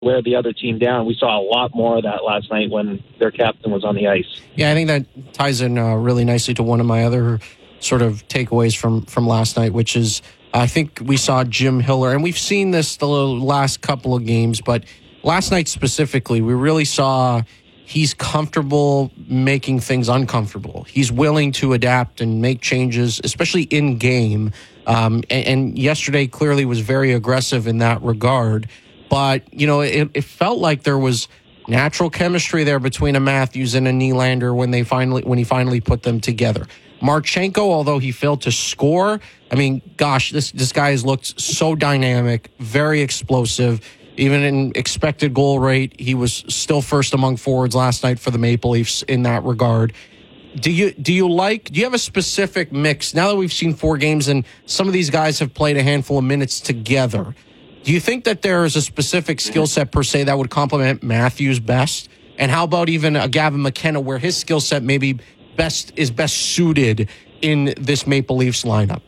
wear the other team down. We saw a lot more of that last night when their captain was on the ice. Yeah, I think that ties in really nicely to one of my other sort of takeaways from last night, which is I think we saw Jim Hiller, and we've seen this the last couple of games, but last night specifically, we really saw he's comfortable making things uncomfortable. He's willing to adapt and make changes, especially in game. And yesterday clearly was very aggressive in that regard. But, it felt like there was natural chemistry there between a Matthews and a Nylander when he finally put them together. Marchenko, although he failed to score, I mean, gosh, this guy has looked so dynamic, very explosive. Even in expected goal rate, he was still first among forwards last night for the Maple Leafs in that regard. Do you have a specific mix now that we've seen 4 games and some of these guys have played a handful of minutes together? Do you think that there is a specific skill set per se that would complement Matthews best? And how about even a Gavin McKenna where his skill set maybe is best suited in this Maple Leafs lineup?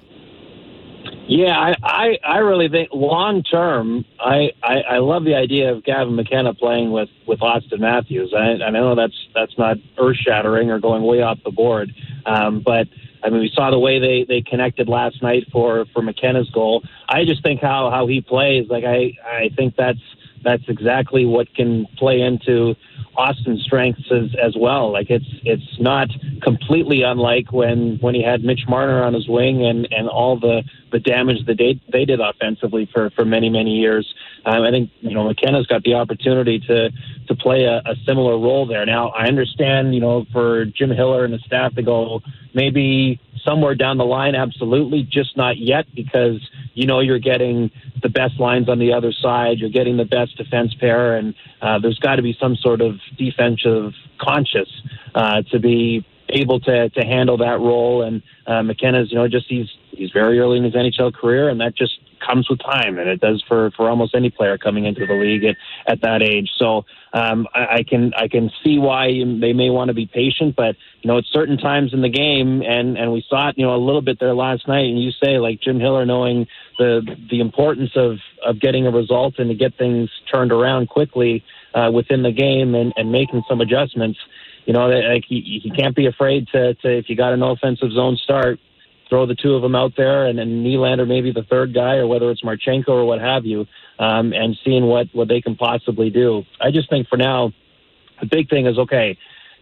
Yeah, I really think long term, I love the idea of Gavin McKenna playing with Austin Matthews. I know that's not earth shattering or going way off the board, but I mean we saw the way they connected last night for McKenna's goal. I just think how he plays, like I think that's exactly what can play into Austin's strengths as well. Like it's not completely unlike when he had Mitch Marner on his wing and all the damage that they did offensively for many, many years. I think, McKenna's got the opportunity to play a similar role there. Now, I understand, for Jim Hiller and the staff to go maybe somewhere down the line, absolutely, just not yet, because you're getting the best lines on the other side, you're getting the best defense pair, and there's got to be some sort of defensive conscious to be able to handle that role. And McKenna's, he's very early in his NHL career, and that just comes with time, and it does for almost any player coming into the league at that age. So I can see why they may want to be patient, but at certain times in the game, and we saw it a little bit there last night. And you say like Jim Hiller knowing the importance of getting a result and to get things turned around quickly within the game and making some adjustments. Like he can't be afraid to if you got an offensive zone start, throw the 2 of them out there, and then Nylander maybe the third guy, or whether it's Marchenko or what have you, and seeing what they can possibly do. I just think for now, the big thing is, okay,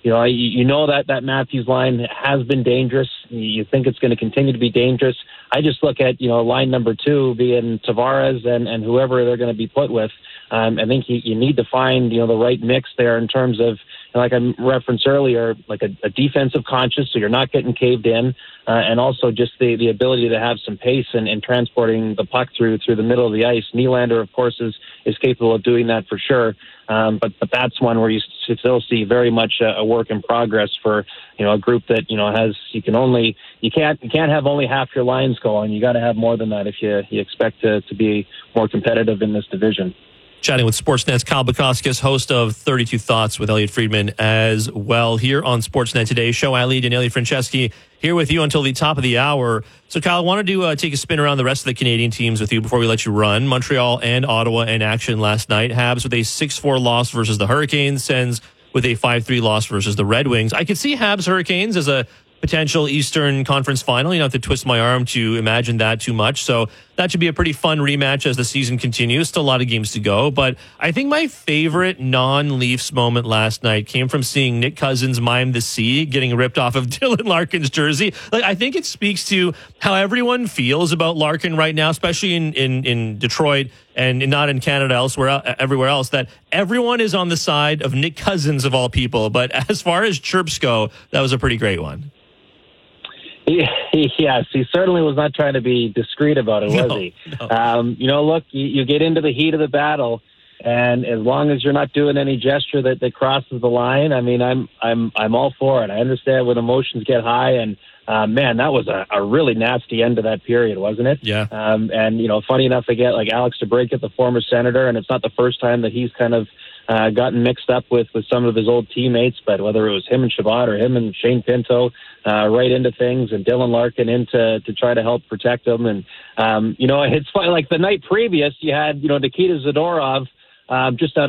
that Matthews line has been dangerous. You think it's going to continue to be dangerous. I just look at, line number 2 being Tavares and whoever they're going to be put with. I think you need to find, the right mix there in terms of, like I referenced earlier, like a defensive conscious, so you're not getting caved in, and also just the ability to have some pace in transporting the puck through the middle of the ice. Nylander, of course, is capable of doing that for sure, but that's one where you still see very much a work in progress for a group that has you can't have only half your lines going. You got to have more than that if you expect to be more competitive in this division. Chatting with Sportsnet's Kyle Bukauskas, host of 32 Thoughts with Elliot Friedman as well, here on Sportsnet Today's Show. I lead Daniele Franceschi here with you until the top of the hour. So, Kyle, I wanted to take a spin around the rest of the Canadian teams with you before we let you run. Montreal and Ottawa in action last night. Habs with a 6-4 loss versus the Hurricanes. Sens with a 5-3 loss versus the Red Wings. I could see Habs Hurricanes as a potential Eastern Conference final. You don't have to twist my arm to imagine that too much. So that should be a pretty fun rematch as the season continues. Still a lot of games to go. But I think my favorite non-Leafs moment last night came from seeing Nick Cousins mime the sea getting ripped off of Dylan Larkin's jersey. Like, I think it speaks to how everyone feels about Larkin right now, especially in Detroit and not in Canada, everywhere else, that everyone is on the side of Nick Cousins of all people. But as far as chirps go, that was a pretty great one. Yes, he certainly was not trying to be discreet about it, was he? No. Look, you get into the heat of the battle, and as long as you're not doing any gesture that crosses the line, I mean, I'm all for it. I understand when emotions get high, and man, that was a really nasty end to that period, wasn't it? Yeah. And funny enough, I get like Alex DeBrincat, the former Senator, and it's not the first time that he's kind of gotten mixed up with some of his old teammates, but whether it was him and Shabbat or him and Shane Pinto, right into things, and Dylan Larkin in to try to help protect them. And, it's funny, like the night previous, you had, Nikita Zadorov just out